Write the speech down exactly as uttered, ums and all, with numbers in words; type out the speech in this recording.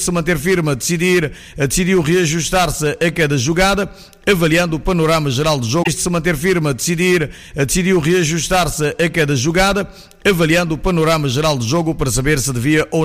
se manter firme, a decidir, a decidiu reajustar-se a cada jogada, avaliando o panorama geral do jogo. Se manter firme, a decidir, a decidiu reajustar-se a cada jogada, avaliando o panorama geral do jogo para saber se devia ou